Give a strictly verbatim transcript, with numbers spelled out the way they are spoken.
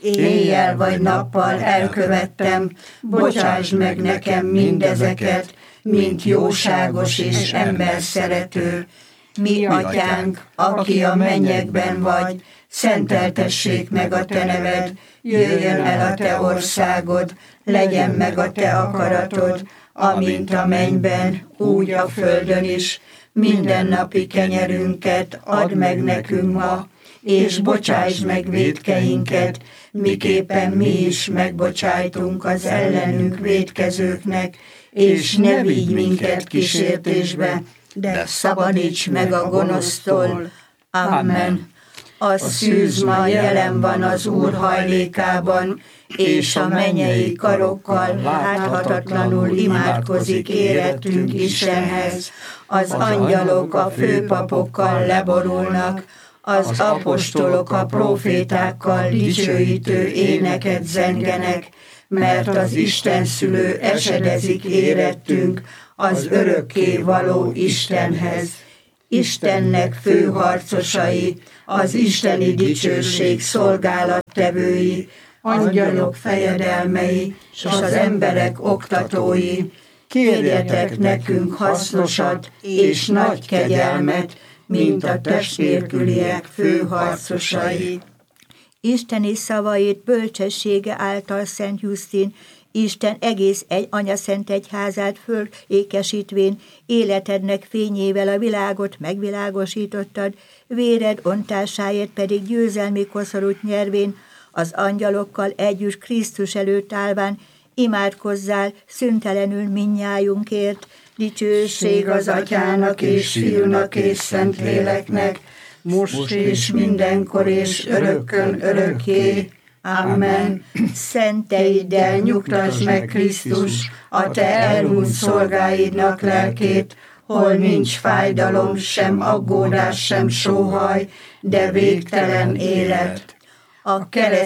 éjjel vagy nappal elkövettem, bocsásd meg nekem mindezeket, mint jóságos és emberszerető. Mi atyánk, aki a mennyekben vagy, szenteltessék meg a te neved, jöjjön el a te országod, legyen meg a te akaratod, amint a mennyben, úgy a földön is. Mindennapi kenyerünket add meg nekünk ma, és bocsásd meg vétkeinket, miképpen mi is megbocsájtunk az ellenünk vétkezőknek, és ne vigy minket kísértésbe, de szabadíts meg a gonosztól. Amen. A szűzma jelen van az Úr hajlékában, és a mennyei karokkal láthatatlanul imádkozik érettünk Istenhez. Az angyalok a főpapokkal leborulnak, az apostolok a profétákkal dicsőítő éneket zengenek, mert az Isten szülő esedezik érettünk az örökké való Istenhez. Istennek főharcosai, az isteni dicsőség szolgálattevői, angyalok fejedelmei, és az emberek oktatói, kérjetek nekünk hasznosat és nagy kegyelmet, mint a testvérküliek főharcosai. Isteni szavait bölcsessége által Szent Jusztin, Isten egész egy anyaszent egyházát fölékesítvén, életednek fényével a világot megvilágosítottad, véred ontásáért pedig győzelmi koszorút nyervén, az angyalokkal együtt Krisztus előtt állván, imádkozzál szüntelenül minnyájunkért, dicsőség az Atyának és Fiúnak és Szentléleknek, most és mindenkor és örökkön örökké. Amen. Szenteiddel nyugtasd meg Krisztus, a te elhunyt szolgáidnak lelkét, hol nincs fájdalom, sem aggódás, sem sóhaj, de végtelen élet. A kereszt